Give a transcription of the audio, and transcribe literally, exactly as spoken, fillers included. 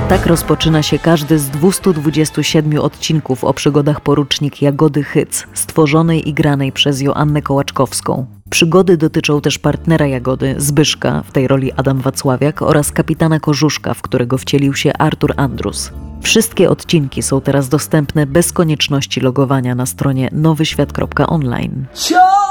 Tak rozpoczyna się każdy z dwustu dwudziestu siedmiu odcinków o przygodach porucznik Jagody Hyc, stworzonej i granej przez Joannę Kołaczkowską. Przygody dotyczą też partnera Jagody, Zbyszka, w tej roli Adam Wacławiak, oraz kapitana Korzuszka, w którego wcielił się Artur Andrus. Wszystkie odcinki są teraz dostępne bez konieczności logowania na stronie nowy świat kropka online.